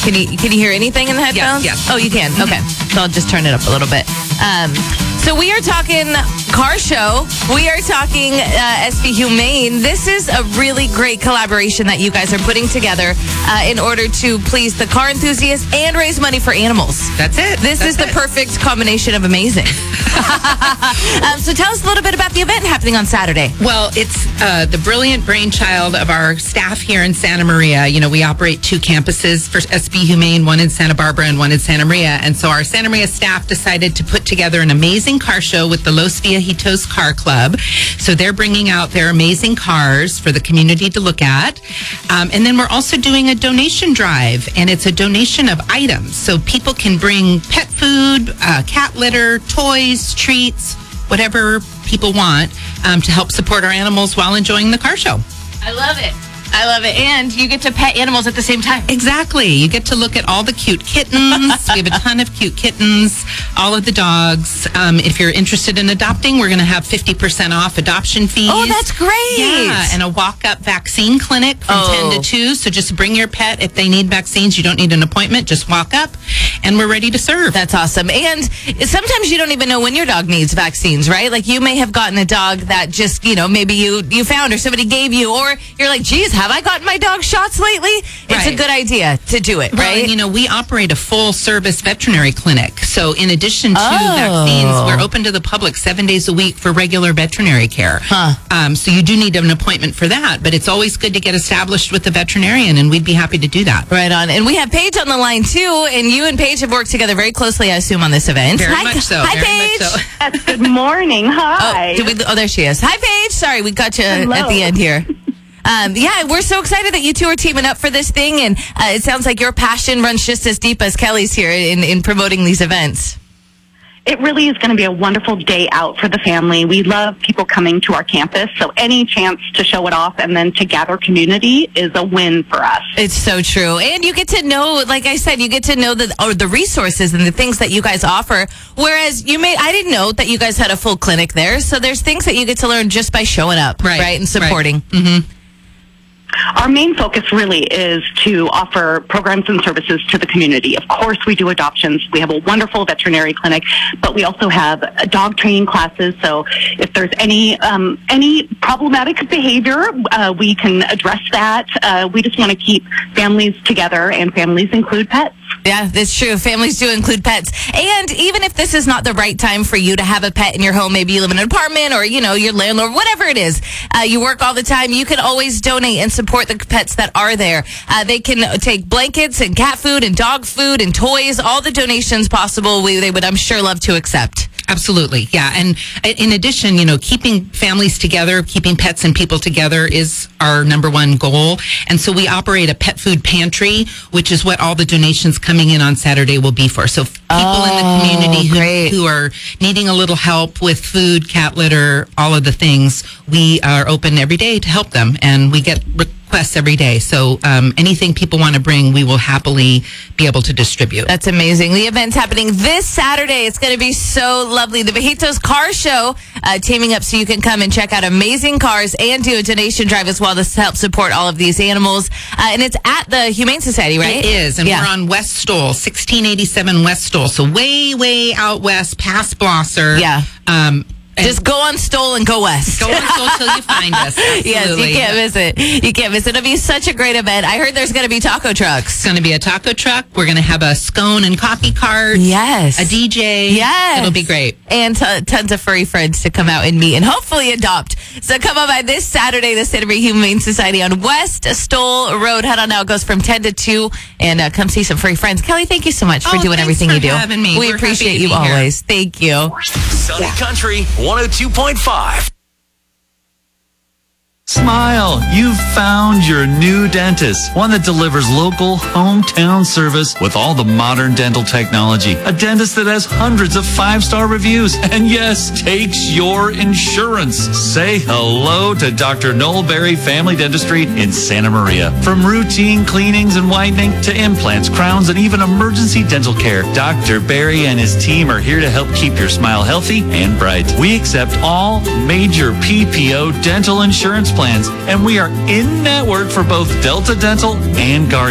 Can you hear anything in the headphones? Yes. Oh, you can. Okay. So I'll just turn it up a little bit. So we are talking car show. We are talking SB Humane. This is a really great collaboration that you guys are putting together in order to please the car enthusiasts and raise money for animals. That's it. This is the perfect combination of amazing. So tell us a little bit about the event happening on Saturday. Well, it's the brilliant brainchild of our staff here in Santa Maria. You know, we operate 2 campuses for SB Humane, one in Santa Barbara and one in Santa Maria. And so our Santa Maria staff decided to put together an amazing car show with the Los Viejitos Car Club. So they're bringing out their amazing cars for the community to look at. And then we're also doing a donation drive, and it's a donation of items. So people can bring pet food, cat litter, toys, treats, whatever people want to help support our animals while enjoying the car show. I love it. I love it. And you get to pet animals at the same time. Exactly. You get to look at all the cute kittens. We have a ton of cute kittens, all of the dogs. If you're interested in adopting, we're going to have 50% off adoption fees. Oh, that's great. Yeah, and a walk-up vaccine clinic from 10 to 2. So just bring your pet. If they need vaccines, you don't need an appointment. Just walk up, and we're ready to serve. That's awesome. And sometimes you don't even know when your dog needs vaccines, right? Like you may have gotten a dog that just, maybe you found or somebody gave you, or you're like, geez, have I gotten my dog shots lately? It's a good idea to do it, right? Well, and, we operate a full-service veterinary clinic. So in addition to vaccines, we're open to the public 7 days a week for regular veterinary care. So you do need an appointment for that, but it's always good to get established with the veterinarian, and we'd be happy to do that. Right on. And we have Paige on the line, too, and you and Paige have worked together very closely, I assume, on this event. Very much so. Hi, Very Paige. much so. Yes, good morning. Hi. There she is. Hi, Paige. Sorry, we got you Hello. at the end here. Yeah, we're so excited that you two are teaming up for this thing, and it sounds like your passion runs just as deep as Kelly's here in promoting these events. It really is going to be a wonderful day out for the family. We love people coming to our campus, so any chance to show it off and then to gather community is a win for us. It's so true. And you get to know, like I said, you get to know the resources and the things that you guys offer, whereas I didn't know that you guys had a full clinic there, so there's things that you get to learn just by showing up, right? And supporting. Right. Mm-hmm. Our main focus really is to offer programs and services to the community. Of course, we do adoptions. We have a wonderful veterinary clinic, but we also have dog training classes. So if there's any problematic behavior, we can address that. We just want to keep families together, and families include pets. Yeah, that's true. Families do include pets. And even if this is not the right time for you to have a pet in your home, maybe you live in an apartment or, your landlord, whatever it is, you work all the time, you can always donate and support the pets that are there. They can take blankets and cat food and dog food and toys, all the donations possible they would, I'm sure, love to accept. Absolutely. Yeah. And in addition, keeping families together, keeping pets and people together is our number one goal. And so we operate a pet food pantry, which is what all the donations coming in on Saturday will be for. So people in the community who are needing a little help with food, cat litter, all of the things, we are open every day to help them. And we get requests every day. So anything people want to bring, we will happily be able to distribute. That's amazing. The event's happening this Saturday. It's going to be so lovely. The Viejitos Car Show teaming up so you can come and check out amazing cars and do a donation drive as well to help support all of these animals. And it's at the Humane Society, right? It is. And we're on West Stoll, 1687 West Stoll. So way, way out west past Blosser. Yeah. Just go on Stoll and go west. Go on Stoll till you find us. Absolutely. Yes, you can't miss it. You can't miss it. It'll be such a great event. I heard there's going to be taco trucks. It's going to be a taco truck. We're going to have a scone and coffee cart. Yes. A DJ. Yes. It'll be great. And tons of furry friends to come out and meet and hopefully adopt. So come on by this Saturday, the Santa Maria Humane Society on West Stoll Road. Head on now. It goes from 10 to 2 and come see some furry friends. Kelly, thank you so much for doing everything you do. Having me. We appreciate you always. Thank you. Sunny Country 102.5. Smile, you've found your new dentist, one that delivers local, hometown service with all the modern dental technology. A dentist that has hundreds of 5-star reviews and, yes, takes your insurance. Say hello to Dr. Noel Berry Family Dentistry in Santa Maria. From routine cleanings and whitening to implants, crowns, and even emergency dental care, Dr. Berry and his team are here to help keep your smile healthy and bright. We accept all major PPO dental insurance plans, and we are in network for both Delta Dental and Guardian.